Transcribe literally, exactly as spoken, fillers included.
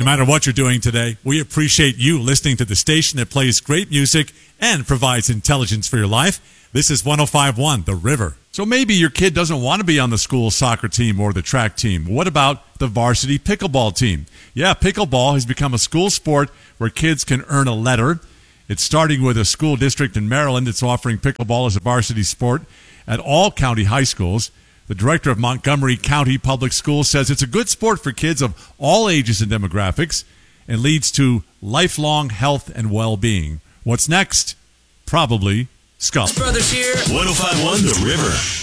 No matter what you're doing today, we appreciate you listening to the station that plays great music and provides intelligence for your life. This is one oh five point one The River. So maybe your kid doesn't want to be on the school soccer team or the track team. What about the varsity pickleball team? Yeah, pickleball has become a school sport where kids can earn a letter. It's starting with a school district in Maryland that's offering pickleball as a varsity sport at all county high schools. The director of Montgomery County Public Schools says it's a good sport for kids of all ages and demographics and leads to lifelong health and well-being. What's next? Probably Skull. Brothers here. one oh five point one The River.